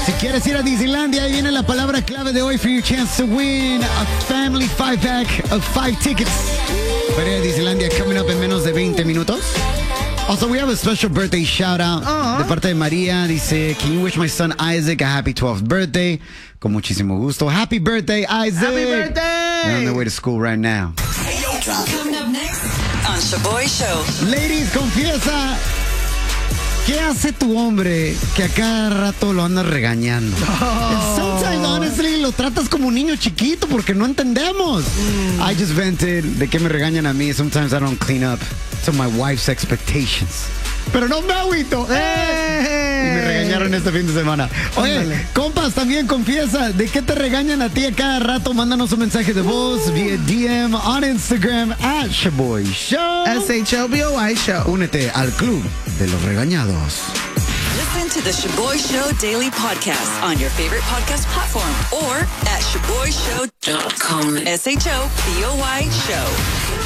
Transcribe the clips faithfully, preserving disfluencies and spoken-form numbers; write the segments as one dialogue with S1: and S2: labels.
S1: Si quieres ir a Disneylandia, ahí viene la palabra clave de hoy for your chance to win a family five pack of five tickets para ir a Disneylandia coming up en menos de veinte minutos. Also, we have a special birthday shout out uh-huh. de parte de María. Dice, can you wish my son Isaac a happy twelfth birthday? Con muchísimo gusto. Happy birthday, Isaac.
S2: Happy birthday.
S1: They're on their way to school right now.
S3: Coming up next on Shaboy Show.
S1: Ladies, confiesa, ¿qué hace tu hombre que a cada rato lo andas regañando? Oh. Sometimes, honestly, lo tratas como un niño chiquito porque no entendemos. Mm. I just vented de que me regañan a mí. Sometimes I don't clean up to my wife's expectations. Pero no me agüito. ¡Eh! Y me regañaron este fin de semana. Oye, Ándale. compas, también confiesa, ¿de qué te regañan a ti a cada rato? Mándanos un mensaje de voz uh. vía D M on Instagram at Shaboy Show.
S2: S H O B O Y Show.
S1: Únete al club de los regañados.
S3: Listen to the Shaboy Show daily podcast on your favorite podcast platform or at shaboy show dot com. S H O B O Y Show.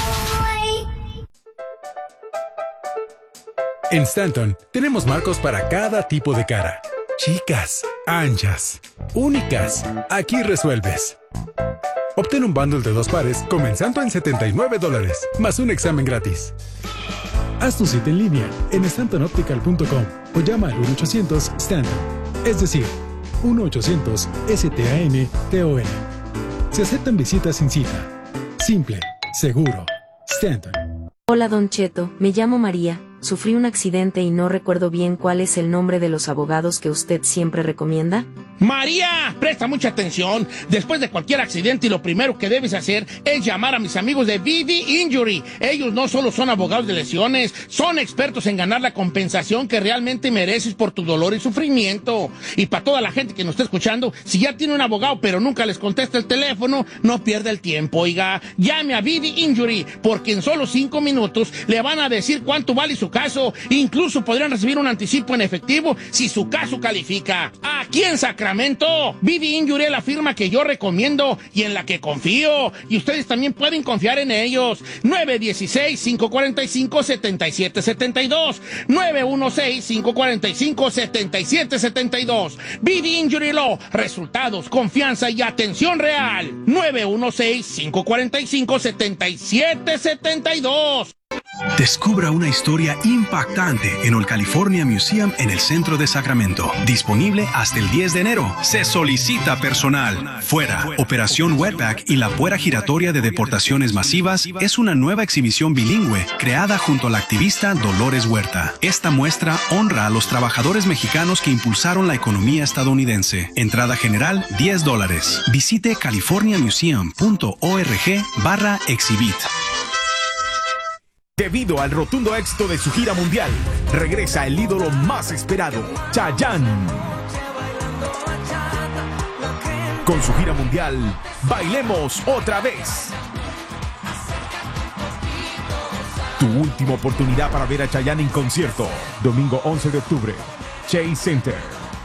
S4: En Stanton tenemos marcos para cada tipo de cara. Chicas, anchas, únicas. Aquí resuelves. Obtén un bundle de dos pares comenzando en setenta y nueve dólares, más un examen gratis. Haz tu cita en línea en stanton optical punto com o llama al uno ochocientos Stanton, es decir, uno ochocientos S T A N T O N. Se aceptan visitas sin cita. Simple, seguro. Stanton.
S5: Hola Don Cheto, me llamo María, sufrí un accidente y no recuerdo bien cuál es el nombre de los abogados que usted siempre recomienda.
S6: María, presta mucha atención. Después de cualquier accidente, lo primero que debes hacer es llamar a mis amigos de V D Injury. Ellos no solo son abogados de lesiones, son expertos en ganar la compensación que realmente mereces por tu dolor y sufrimiento. Y para toda la gente que nos está escuchando, si ya tiene un abogado pero nunca les contesta el teléfono, no pierda el tiempo, oiga. Llame a V D Injury, porque en solo cinco minutos le van a decir cuánto vale su caso. Incluso podrían recibir un anticipo en efectivo si su caso califica. Aquí en Sacramento, V D Injury es la firma que yo recomiendo y en la que confío. Y ustedes también pueden confiar en ellos. nueve uno seis, cinco cuatro cinco, siete siete siete dos. nueve uno seis, cinco cuatro cinco, siete siete siete dos. V D Injury Law. Resultados, confianza y atención real. nueve uno seis, cinco cuatro cinco, siete siete siete dos.
S7: Descubra una historia impactante en el California Museum en el centro de Sacramento. Disponible hasta el diez de enero. Se solicita personal. Fuera, Operación Wetback y la puerta giratoria de deportaciones masivas es una nueva exhibición bilingüe creada junto a la activista Dolores Huerta. Esta muestra honra a los trabajadores mexicanos que impulsaron la economía estadounidense. Entrada general, diez dólares. Visite californiamuseum punto org barra exhibit.
S8: Debido al rotundo éxito de su gira mundial, regresa el ídolo más esperado, Chayanne. Con su gira mundial, Bailemos Otra Vez. Tu última oportunidad para ver a Chayanne en concierto, domingo once de octubre, Chase Center.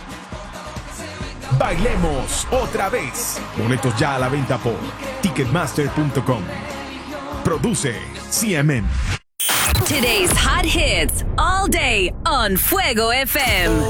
S8: Bailemos Otra Vez. Boletos ya a la venta por ticketmaster punto com. Produce C M N.
S9: Today's hot hits all day on Fuego F M.